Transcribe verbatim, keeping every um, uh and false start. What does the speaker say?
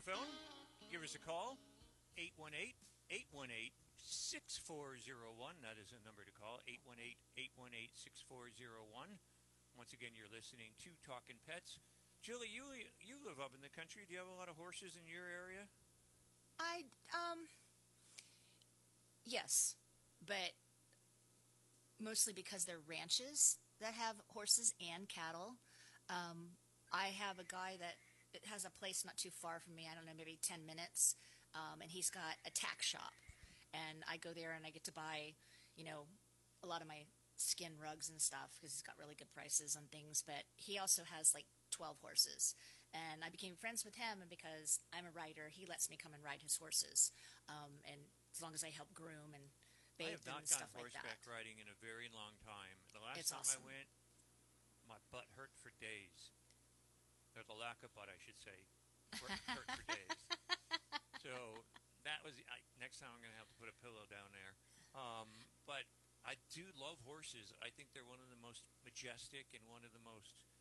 phone, give us a call, eight one eight, eight one eight, six four zero one. That is a number to call, eight one eight, eight one eight, six four zero one. Once again, you're listening to Talking Pets. Julie, you, you live up in the country. Do you have a lot of horses in your area? I um yes, but mostly because they're ranches that have horses and cattle. Um, I have a guy that has a place not too far from me. I don't know, maybe ten minutes, um, and he's got a tack shop, and I go there and I get to buy, you know, a lot of my skin rugs and stuff because he's got really good prices on things. But he also has like twelve horses, and I became friends with him, and because I'm a rider, he lets me come and ride his horses, um, and as long as I help groom and I bathe have them not and gone stuff like horseback that. riding in a very long time. The last It's time I awesome. went, my butt hurt for days. Or the lack of butt, I should say, hurt for days. So that was I, next time I'm going to have to put a pillow down there. Um, but I do love horses. I think they're one of the most majestic and one of the most